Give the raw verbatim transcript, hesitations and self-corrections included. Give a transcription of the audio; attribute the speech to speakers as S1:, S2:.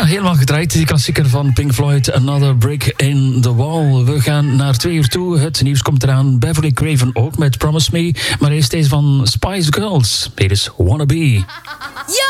S1: helemaal gedraaid. Die klassieker van Pink Floyd, Another Brick in the Wall. We gaan naar twee uur toe. Het nieuws komt eraan. Beverly Craven ook met Promise Me. Maar eerst deze van Spice Girls. Dit is Wanna Be.